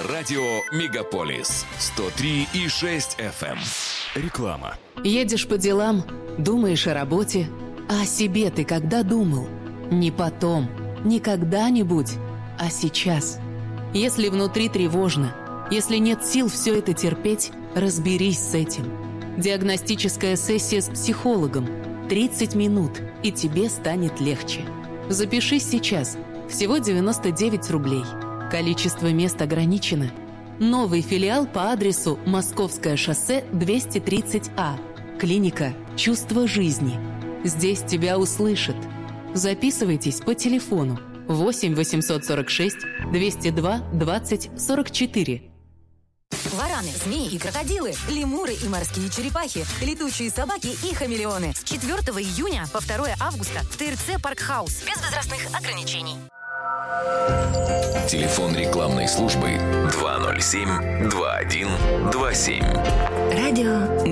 Радио «Мегаполис» 103,6 FM. Реклама. Едешь по делам, думаешь о работе, а о себе ты когда думал? Не потом, не когда-нибудь, а сейчас. Если внутри тревожно, если нет сил все это терпеть, разберись с этим. Диагностическая сессия с психологом. 30 минут, и тебе станет легче. Запишись сейчас. Всего 99 рублей. Количество мест ограничено. Новый филиал по адресу Московское шоссе 230А. Клиника «Чувство жизни». Здесь тебя услышат. Записывайтесь по телефону 8 846 202 20 44. Вараны, змеи и крокодилы, лемуры и морские черепахи, летучие собаки и хамелеоны. С 4 июня по 2 августа в ТРЦ «Паркхаус». Без возрастных ограничений. Телефон рекламной службы 207-2127. Радио